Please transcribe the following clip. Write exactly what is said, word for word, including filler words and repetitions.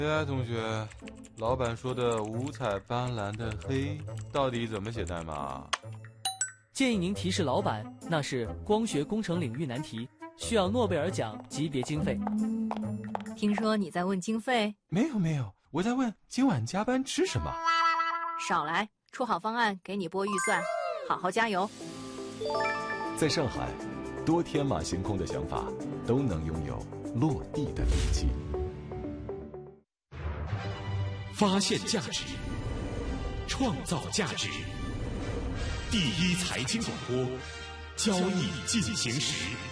哎，同学，老板说的五彩斑斓的黑到底怎么写代码？ 建议您提示老板，那是光学工程领域难题，需要诺贝尔奖级别经费。 听说你在问经费？ 没有没有，我在问今晚加班吃什么。 少来，出好方案给你拨预算，好好加油。 在上海，多天马行空的想法都能拥有落地的勇气。 发现价值，创造价值。第一财经广播，交易进行时。